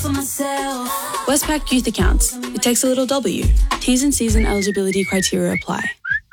Westpac Youth Accounts. It takes a little W. T's and C's and eligibility criteria apply.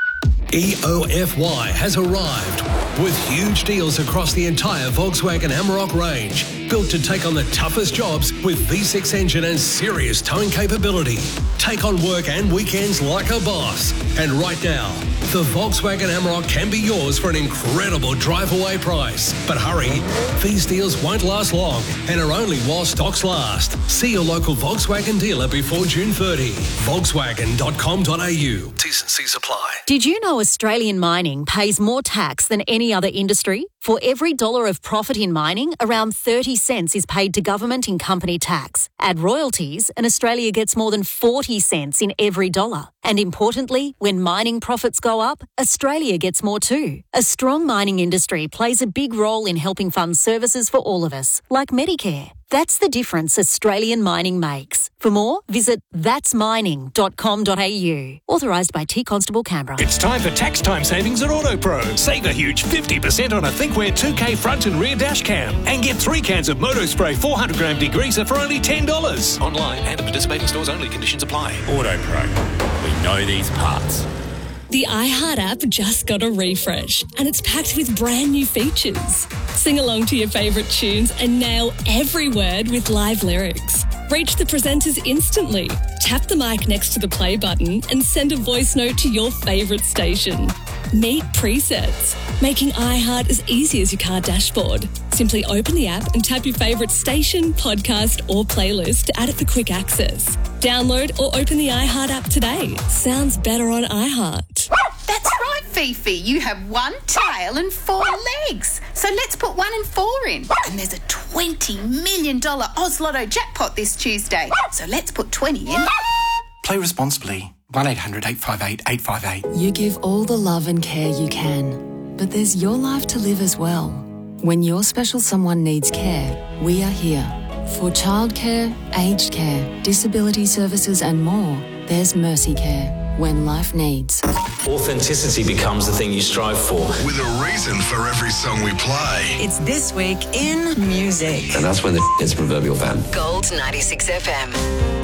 EOFY has arrived with huge deals across the entire Volkswagen Amarok range. Built to take on the toughest jobs with V6 engine and serious towing capability. Take on work and weekends like a boss. And right now, the Volkswagen Amarok can be yours for an incredible drive-away price. But hurry, these deals won't last long and are only while stocks last. See your local Volkswagen dealer before June 30. Volkswagen.com.au. T's and C's apply. Did you know Australian mining pays more tax than any other industry? For every dollar of profit in mining, around 30 cents is paid to government in company tax. Add royalties, and Australia gets more than 40 cents in every dollar. And importantly, when mining profits go up, Australia gets more too. A strong mining industry plays a big role in helping fund services for all of us, like Medicare. That's the difference Australian mining makes. For more, visit thatsmining.com.au. Authorised by T Constable Canberra. It's time for tax time savings at AutoPro. Save a huge 50% on a ThinkWare 2K front and rear dash cam. And get 3 cans of Moto Spray 400-gram degreaser for only $10. Online and at participating stores only. Conditions apply. AutoPro. We know these parts. The iHeart app just got a refresh and it's packed with brand new features. Sing along to your favourite tunes and nail every word with live lyrics. Reach the presenters instantly. Tap the mic next to the play button and send a voice note to your favourite station. Meet presets, making iHeart as easy as your car dashboard. Simply open the app and tap your favourite station, podcast or playlist to add it for quick access. Download or open the iHeart app today. Sounds better on iHeart. That's right, Fifi. You have 1 tail and 4 legs. So let's put 1 and 4 in. And there's a $20 million Oz Lotto jackpot this Tuesday. So let's put 20 in. Play responsibly. 1-800-858-858. You give all the love and care you can, but there's your life to live as well. When your special someone needs care, we are here. For childcare, aged care, disability services and more, there's Mercy Care. When life needs. Authenticity becomes the thing you strive for. With a reason for every song we play. It's This Week in Music. And that's when the it's proverbial fan. Gold 96 FM.